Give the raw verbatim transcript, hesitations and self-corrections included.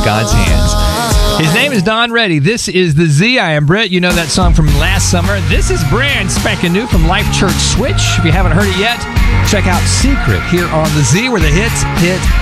God's hands. His name is Don Reddy. This is The Z. I am Brett. You know that song from last summer. This is brand spanking new from Life Church Switch. If you haven't heard it yet, check out Secret here on The Z, where the hits hit